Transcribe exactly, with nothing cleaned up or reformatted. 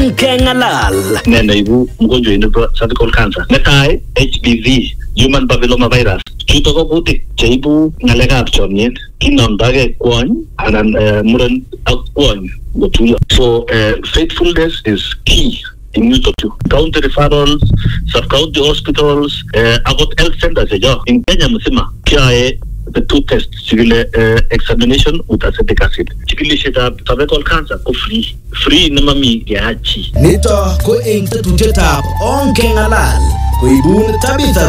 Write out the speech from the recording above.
Onkengalal. Nene ibu mgonjwa inaitwa cervical cancer. Netai H P V, human papilloma virus. Chuto ko kutik cheibu ngalekab chomyet. Kinomdage kwony anan muren ak kwony gotuyo. So uh, faithfulness is key. In Utotu, county referrals, sub-county hospitals, uh, about health centers, in Kenya, Musima, K the two tests, civil uh, examination with acetic acid. Chikilishe ta cervical cancer ko free, free na mami yachi. Nito ko ing tetutyet ab Onkengalal ko ibun Tabitha